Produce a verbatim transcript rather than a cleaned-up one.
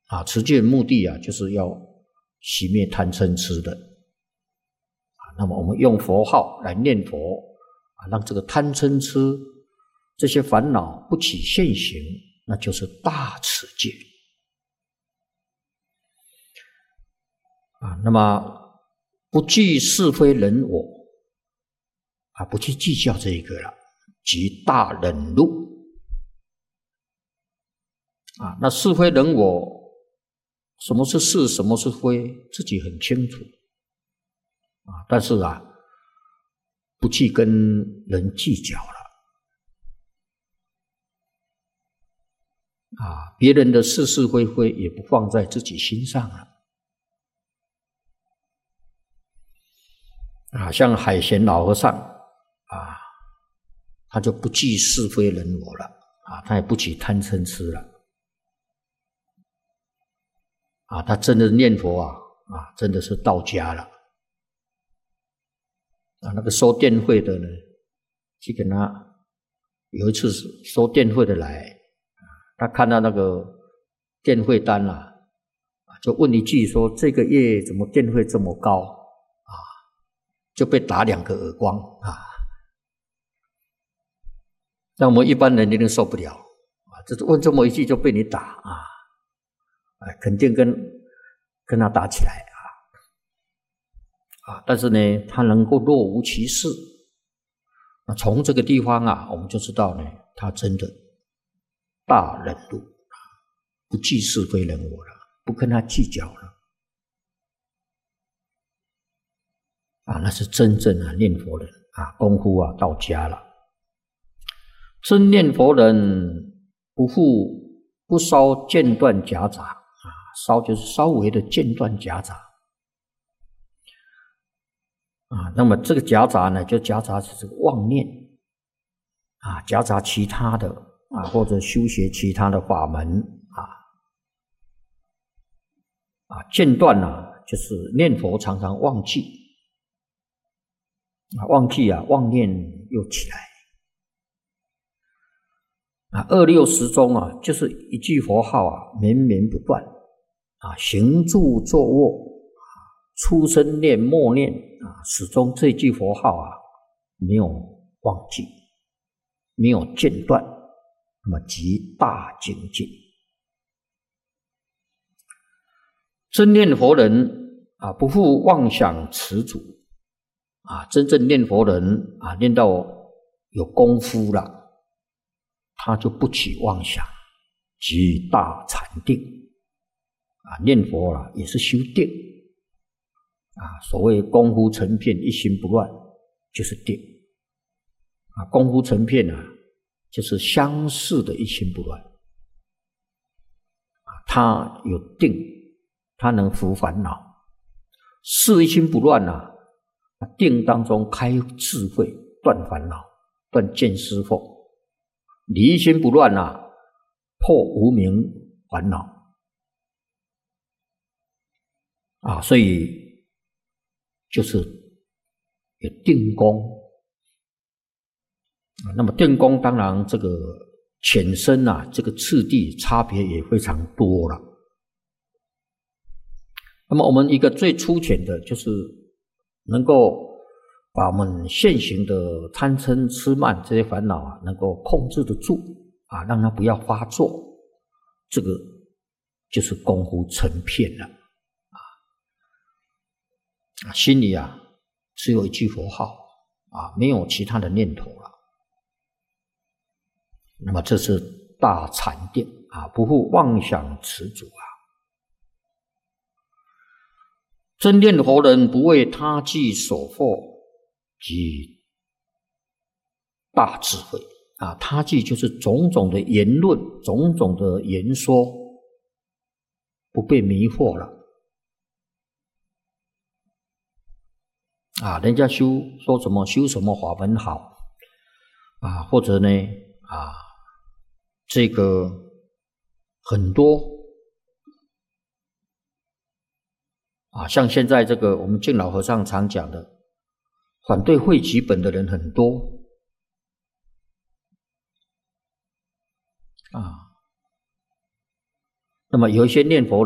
啊，持戒的目的啊，就是要熄灭贪嗔痴的。啊，那么我们用佛号来念佛啊，让这个贪嗔痴这些烦恼不起现行，那就是大持戒。啊，那么不计是非人我啊，不去计较这一个了，即大忍辱。啊，那是非人我，什么是是，什么是非，自己很清楚啊。但是啊，不去跟人计较了啊，别人的是是非非也不放在自己心上了啊。像海贤老和尚啊，他就不计是非人我了啊，他也不起贪嗔痴了。啊，他真的念佛啊，啊，真的是到家了。啊，那个收电费的呢，去跟他有一次收电费的来，啊，他看到那个电费单了，啊，就问一句说：“这个月怎么电费这么高？”啊，就被打两个耳光啊。那我们一般人一定受不了啊，这问这么一句就被你打啊。哎，肯定跟跟他打起来啊！啊，但是呢，他能够若无其事。那从这个地方啊，我们就知道呢，他真的大忍辱，不计是非人我了，不跟他计较了。啊，那是真正啊念佛人啊，功夫啊到家了。真念佛人不复不稍间断夹杂。稍就是稍微的间断夹杂啊，那么这个夹杂呢，就夹杂是这个妄念啊，夹杂其他的啊，或者修学其他的法门啊啊，间断呢，就是念佛常常忘记啊，忘记啊，妄念又起来啊，二六时中啊，就是一句佛号啊，绵绵不断。啊，行住坐卧，出生念默念啊，始终这句佛号啊没有忘记，没有间断，那么即大精进。真念佛人啊，不复妄想持主啊，真正念佛人啊，念到有功夫了，他就不起妄想，即大禅定。啊，念佛啊也是修定啊，所谓功夫成片，一心不乱，就是定啊。功夫成片啊，就是相似的一心不乱啊。他有定，他能伏烦恼；是一心不乱啊，定当中开智慧，断烦恼，断见思惑；离一心不乱啊，破无明烦恼。啊，所以就是有定功啊。那么定功当然这个浅深啊，这个次第差别也非常多了。那么我们一个最粗浅的，就是能够把我们现行的贪嗔痴慢这些烦恼啊，能够控制得住啊，让它不要发作，这个就是功夫成片了。啊，心里啊只有一句佛号啊，没有其他的念头了。那么这是大禅定啊，不复妄想持主啊。真念佛人不为他计所惑，即大智慧啊。他计就是种种的言论，种种的言说，不被迷惑了。啊，人家修说什么修什么法门好啊，或者呢啊，这个很多啊，像现在这个我们敬老和尚常讲的，反对汇集本的人很多啊。 那么有一些念佛